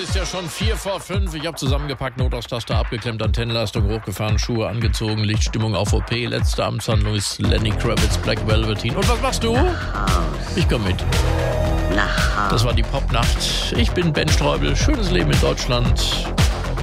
ist ja schon 4:04. Ich habe zusammengepackt, Notaustasche abgeklemmt, Antennenleistung hochgefahren, Schuhe angezogen, Lichtstimmung auf OP. Letzte Amtshandlung ist Lenny Kravitz, Black Velveteen. Und was machst du? Ich komm mit. Das war die Popnacht. Ich bin Ben Streubel. Schönes Leben in Deutschland.